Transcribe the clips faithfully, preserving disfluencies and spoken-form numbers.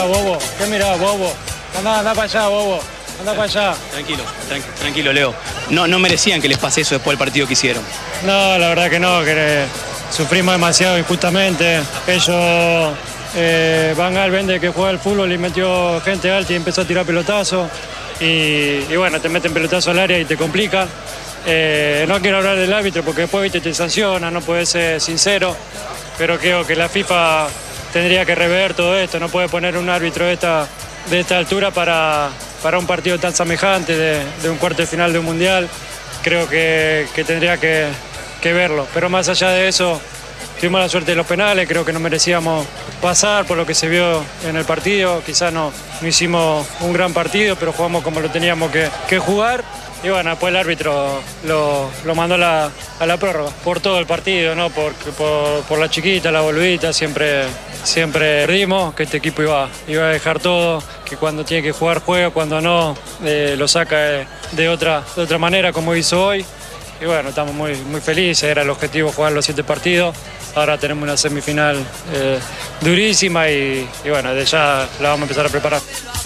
mirás, bobo? ¿Qué mirás, bobo? Andá, andá para allá, bobo. Andá para allá. Tranquilo, tranqui, tranquilo, Leo. No, no merecían que les pase eso después del partido que hicieron. No, la verdad que no, que sufrimos demasiado injustamente. Ellos, eh, Van Gaal vende que juega al fútbol y metió gente alta y empezó a tirar pelotazos. Y, y bueno, te meten pelotazo al área y te complica. Eh, no quiero hablar del árbitro porque después viste, te sanciona, no puedes ser sincero. Pero creo que la FIFA tendría que rever todo esto. No puede poner un árbitro de esta, de esta altura para... para un partido tan semejante de, de un cuarto de final de un mundial. Creo que, que tendría que, que verlo. Pero más allá de eso, tuvimos la suerte de los penales, creo que no merecíamos pasar por lo que se vio en el partido. Quizás no, no hicimos un gran partido, pero jugamos como lo teníamos que, que jugar. Y bueno, después el árbitro lo, lo mandó a la, a la prórroga. Por todo el partido, ¿no? Por, por, por la chiquita, la boludita, siempre, siempre dimos que este equipo iba, iba a dejar todo, que cuando tiene que jugar juega, cuando no eh, lo saca de, de, otra, de otra manera como hizo hoy. Y bueno, estamos muy, muy felices, era el objetivo jugar los siete partidos. Ahora tenemos una semifinal eh, durísima y, y bueno, de ya la vamos a empezar a preparar.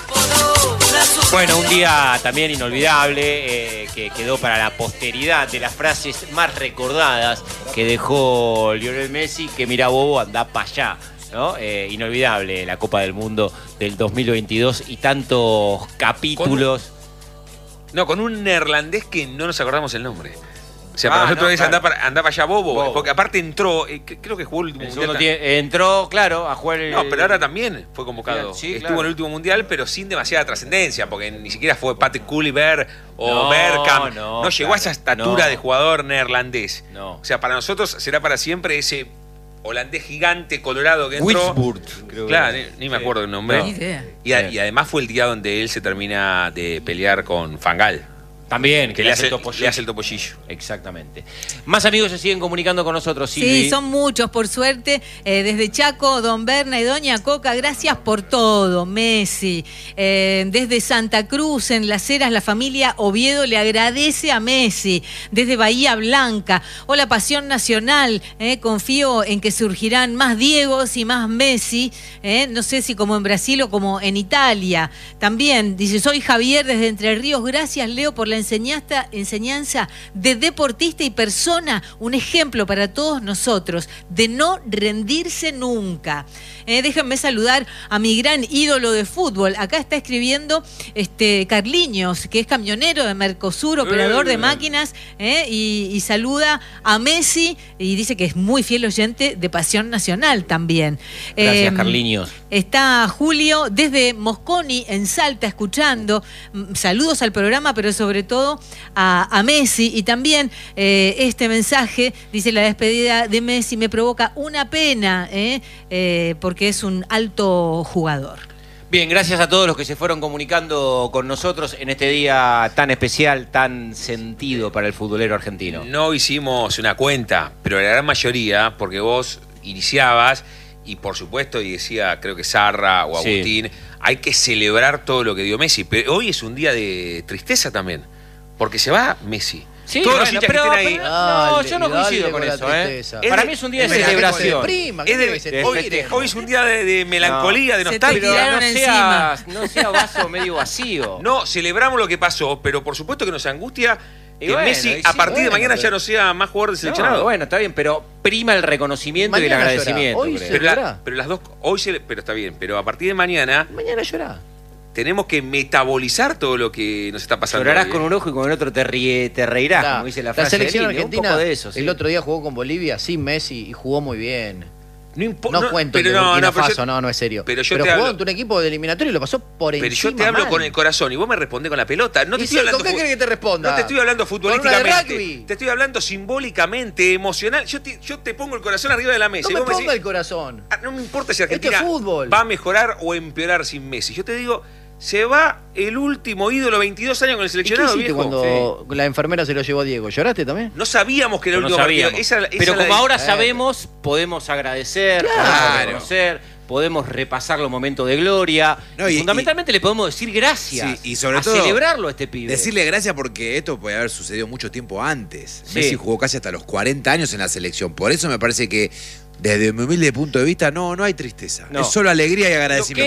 Bueno, un día también inolvidable eh, que quedó para la posteridad, de las frases más recordadas que dejó Lionel Messi, que mira, bobo, anda para allá, ¿no? Eh, inolvidable la Copa del Mundo del dos mil veintidós y tantos capítulos. Con un, no, con un neerlandés que no nos acordamos el nombre. O sea, para Ah, nosotros no, es claro. andar para, andar para allá bobo, Bobo. porque aparte entró, eh, creo que jugó el último El mundial. segundo tie- entró, claro, a jugar el... No, pero ahora también fue convocado. Sí, Estuvo claro. en el último mundial, pero sin demasiada trascendencia, porque ni siquiera fue Patrick Kluivert o No, Bergkamp. no, No, llegó claro, a esa estatura no. de jugador neerlandés. No. O sea, para nosotros será para siempre ese holandés gigante colorado que entró. Wilsburg, creo que Claro, era. ni, ni me Sí. acuerdo el nombre. No. Ni idea. Y, a- Sí. y además fue el día donde él se termina de pelear con Van Gaal, También, que le hace, el topollillo. le hace el topollillo. Exactamente. Más amigos se siguen comunicando con nosotros, Silvi. Sí, son muchos, por suerte. Eh, desde Chaco, Don Berna y Doña Coca, gracias por todo, Messi. Eh, desde Santa Cruz, en Las Heras, la familia Oviedo le agradece a Messi. Desde Bahía Blanca, hola Pasión Nacional, eh, confío en que surgirán más Diegos y más Messi, eh, no sé si como en Brasil o como en Italia. También dice, soy Javier desde Entre Ríos, gracias Leo por la enseñanza, enseñanza de deportista y persona, un ejemplo para todos nosotros, de no rendirse nunca. Eh, déjenme saludar a mi gran ídolo de fútbol. Acá está escribiendo este Carliños, que es camionero de Mercosur, operador de máquinas, eh, y, y saluda a Messi y dice que es muy fiel oyente de Pasión Nacional también. Gracias, Eh, Carliños. Está Julio desde Mosconi, en Salta, escuchando. Mm, Saludos al programa, pero sobre todo a, a Messi. Y también eh, este mensaje, dice, la despedida de Messi me provoca una pena, eh, eh, porque es un alto jugador. Bien, gracias a todos los que se fueron comunicando con nosotros en este día tan especial, tan sentido para el futbolero argentino. No hicimos una cuenta, pero la gran mayoría, porque vos iniciabas, y por supuesto, y decía, creo que Sarra o Sí. Agustín, hay que celebrar todo lo que dio Messi. Pero hoy es un día de tristeza también, porque se va Messi. Sí, Todos los bueno, hinchas pero- que estén ahí. pero- no, Dale, yo no dale coincido con con la eso, ¿eh? tristeza. Para Es mí es un día de de- es de- celebración. Prima, Es de- que se de- hoy, tire. hoy es un día de, de melancolía, de Se te nostalgia. Pero tiraron no encima. sea, no sea vaso medio vacío. No, celebramos lo que pasó, pero por supuesto que nos angustia Y que bueno, Messi y sí, a partir de bueno, mañana pero- ya no sea más jugador de seleccionado. No, bueno, está bien, pero prima el reconocimiento y el Mañana agradecimiento. llorá. Hoy creo. pero, la- llorá. pero las dos, hoy se, pero está bien, pero a partir de mañana Mañana llorá. tenemos que metabolizar todo lo que nos está pasando. Llorarás hoy, con ¿eh? un ojo y con el otro te, ríe, te reirás, Está. como dice la frase. selección de Lille, argentina un poco de eso, sí. el otro día jugó con Bolivia sin Messi y jugó muy bien. No, impo- No, cuento pero el de no, Burkina no, pero yo- Faso, no, no es serio. pero yo te jugó hablo- ante un equipo de eliminatorio y lo pasó por Pero encima. yo te hablo mal. con el corazón y vos me respondés con la pelota. No te Y estoy sí, hablando ¿con qué fu- querés que te responda? No te estoy hablando ¿Con una de futbolísticamente. rugby? Te estoy hablando simbólicamente, emocional. Yo te, yo te pongo el corazón arriba de la mesa. No y me vos ponga decís, el corazón. "Ah, no me importa si Esto es Argentina fútbol". va a mejorar o empeorar sin Messi. Yo te digo, se va el último ídolo, veintidós años con el ¿Y qué seleccionado, hiciste viejo. cuando la enfermera se lo llevó a Diego? ¿Lloraste también? No sabíamos que era el No último partido. sabíamos. Esa- esa Pero la- como ahora Eh. sabemos, podemos agradecer, Claro. podemos reconocer, podemos repasar los momentos de gloria. No, y, y- fundamentalmente le podemos decir gracias. Sí, y sobre a todo, celebrarlo a este pibe. Decirle gracias porque esto puede haber sucedido mucho tiempo antes. Sí. Messi jugó casi hasta los cuarenta años en la selección. Por eso me parece que, desde mi humilde punto de vista, no, no hay tristeza. No. Es solo alegría y Lo agradecimiento. que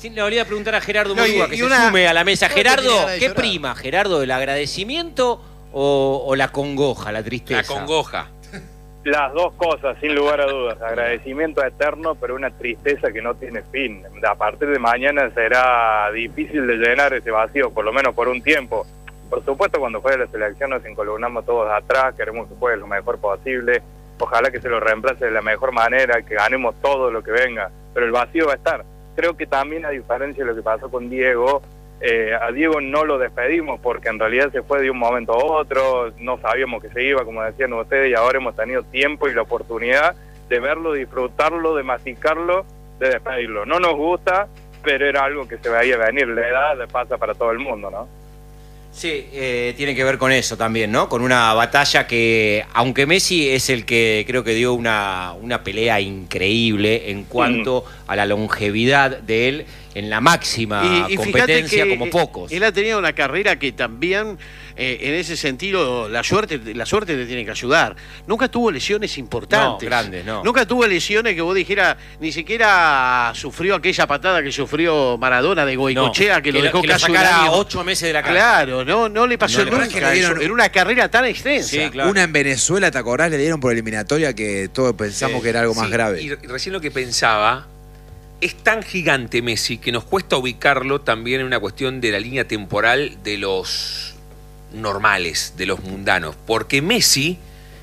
Sí, le volví a preguntar a Gerardo No, y- Murúa, que y se una- sume a la mesa. Creo que Gerardo, tenía ganas de ¿qué llorar. prima? Gerardo, ¿el agradecimiento o, o la congoja, la tristeza? La congoja. Las dos cosas, sin lugar a dudas. Agradecimiento eterno, pero una tristeza que no tiene fin. A partir de mañana será difícil de llenar ese vacío, por lo menos por un tiempo. Por supuesto, cuando juegue la selección nos encolumnamos todos atrás, queremos que juegue lo mejor posible. Ojalá que se lo reemplace de la mejor manera, que ganemos todo lo que venga. Pero el vacío va a estar. Creo que también, a diferencia de lo que pasó con Diego, Eh, a Diego no lo despedimos porque en realidad se fue de un momento a otro, no sabíamos que se iba, como decían ustedes, y ahora hemos tenido tiempo y la oportunidad de verlo, disfrutarlo, de masticarlo, de despedirlo. No nos gusta, pero era algo que se veía venir. La edad le pasa para todo el mundo, ¿no? Sí, eh, tiene que ver con eso también, ¿no? Con una batalla que, aunque Messi es el que creo que dio una, una pelea increíble en cuanto mm. a la longevidad de él en la máxima y, y competencia que como pocos. Él ha tenido una carrera que también, eh, en ese sentido, la suerte, la suerte te tiene que ayudar. Nunca tuvo lesiones importantes. No, grandes, no. Nunca tuvo lesiones que vos dijeras, ni siquiera sufrió aquella patada que sufrió Maradona de Goicoechea, no, que, que lo dejó que casi lo un sacara año. ocho meses de la cara. Claro, no, no le pasó No le nunca pasó. Que le dieron- eso, en una carrera tan extensa. Sí, claro. Una en Venezuela, ¿te acordás? Le dieron por eliminatoria que todos pensamos Sí, que era algo más Sí, grave. Y recién lo que pensaba, es tan gigante Messi que nos cuesta ubicarlo también en una cuestión de la línea temporal de los normales, de los mundanos. Porque Messi,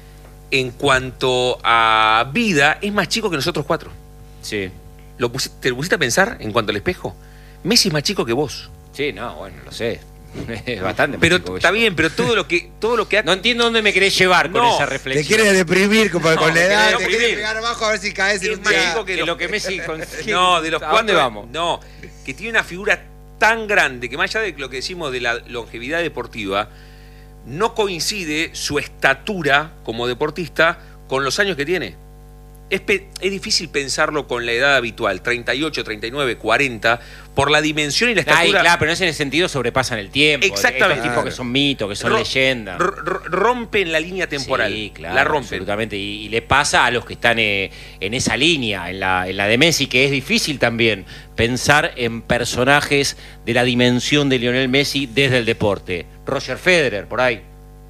en cuanto a vida, es más chico que nosotros cuatro. Sí. ¿Lo pusi- ¿Te lo pusiste a pensar en cuanto al espejo? Messi es más chico que vos. Sí, no, bueno, lo sé. Es bastante. Pero más chico que está yo. bien, pero todo lo que, todo lo que ha... No entiendo dónde me querés llevar con No, esa Te reflexión. quieres deprimir con, con No, la me edad, quiero te quieres deprimir. pegar abajo a ver si caes en Es un más día. chico que que los- lo que Messi consigue. No, de los ¿A cuatro. dónde vamos? No, que tiene una figura tan grande que más allá de lo que decimos de la longevidad deportiva, no coincide su estatura como deportista con los años que tiene. Es, pe- es difícil pensarlo con la edad habitual, treinta y ocho, treinta y nueve, cuarenta, por la dimensión y la Ay, estatura. claro, pero no es en el sentido sobrepasan el tiempo. Exactamente. Estos tipos que son mitos, que son Ro- leyendas. r- r- rompen la línea temporal. Sí, claro, la rompen. absolutamente. Y, y le pasa a los que están eh, en esa línea, en la, en la de Messi, que es difícil también pensar en personajes de la dimensión de Lionel Messi desde el deporte. Roger Federer, por ahí.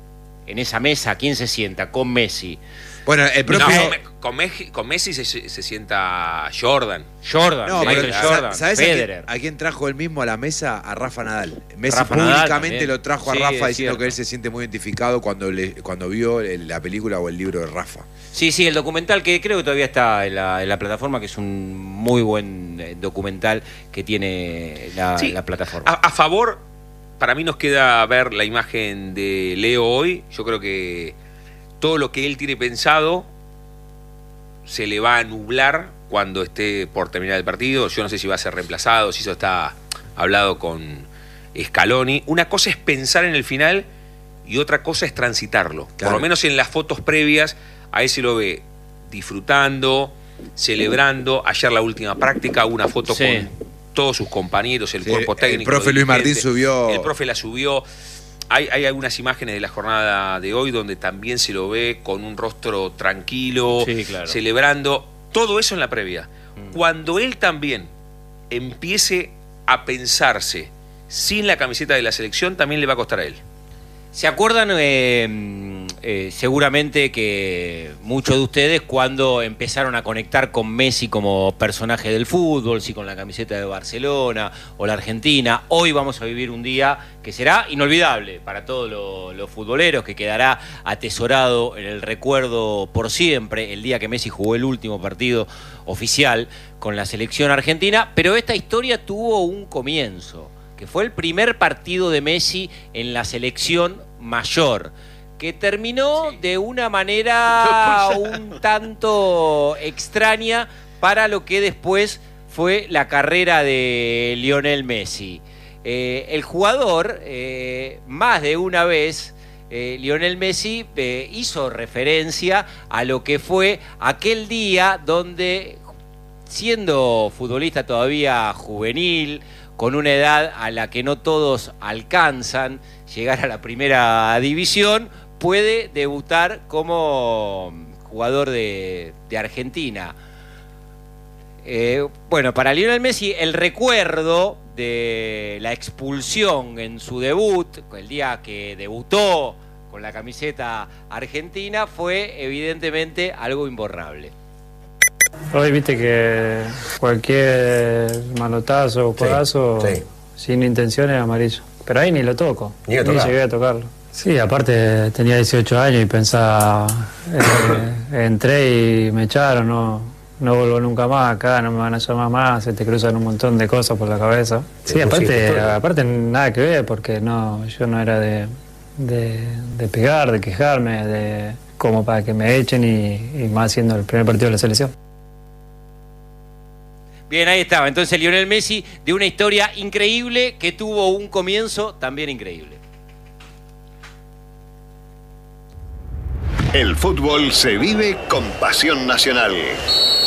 En esa mesa, ¿quién se sienta con Messi? Bueno, el No, propio... con, con Messi, con Messi se, se sienta Jordan. Jordan, No, Michael pero Jordan, ¿sabes a quién, Federer. a quién trajo él mismo a la mesa? A Rafa Nadal. Messi Rafa Nadal públicamente también. lo trajo a Sí, Rafa es diciendo cierto. que él se siente muy identificado cuando, le, cuando vio el- la película o el libro de Rafa. Sí, sí, el documental que creo que todavía está en la, en la plataforma, que es un muy buen eh, documental que tiene la, Sí, la plataforma. A, a favor, para mí nos queda ver la imagen de Leo hoy. Yo creo que todo lo que él tiene pensado se le va a nublar cuando esté por terminar el partido. Yo no sé si va a ser reemplazado, si eso está hablado con Scaloni. Una cosa es pensar en el final y otra cosa es transitarlo. Claro. Por lo menos en las fotos previas, a él se lo ve disfrutando, celebrando. Ayer la última práctica, una foto Sí. con todos sus compañeros, el Sí, cuerpo el técnico. profe los Luis Martín dirigentes. subió- El profe la subió. Hay, hay algunas imágenes de la jornada de hoy donde también se lo ve con un rostro tranquilo, Sí, claro. celebrando. Todo eso en la previa. Mm. Cuando él también empiece a pensarse sin la camiseta de la selección, también le va a costar a él. ¿Se acuerdan eh, eh, seguramente que muchos de ustedes cuando empezaron a conectar con Messi como personaje del fútbol, sí, con la camiseta de Barcelona o la Argentina? Hoy vamos a vivir un día que será inolvidable para todos lo- los futboleros, que quedará atesorado en el recuerdo por siempre, el día que Messi jugó el último partido oficial con la selección argentina. Pero esta historia tuvo un comienzo, que fue el primer partido de Messi en la selección mayor, que terminó de una manera un tanto extraña para lo que después fue la carrera de Lionel Messi. Eh, el jugador, eh, más de una vez, eh, Lionel Messi eh, hizo referencia a lo que fue aquel día donde, siendo futbolista todavía juvenil, con una edad a la que no todos alcanzan, llegar a la primera división, puede debutar como jugador de, de Argentina. Eh, bueno, para Lionel Messi el recuerdo de la expulsión en su debut, el día que debutó con la camiseta argentina, fue evidentemente algo imborrable. Hoy viste que cualquier manotazo o codazo Sí, sí. sin intención es amarillo. Pero ahí ni lo toco, Ni lo ni tocaba. llegué a tocarlo. Sí, aparte tenía dieciocho años y pensaba, eh, entré y me echaron, no, no vuelvo nunca más acá, no me van a llamar más, se te cruzan un montón de cosas por la cabeza. Sí, Te aparte, pusiste todo. aparte nada que ver, porque no, yo no era de, de, de pegar, de quejarme, de como para que me echen y, y más siendo el primer partido de la selección. Bien, ahí estaba. Entonces Lionel Messi, de una historia increíble que tuvo un comienzo también increíble. El fútbol se vive con pasión nacional.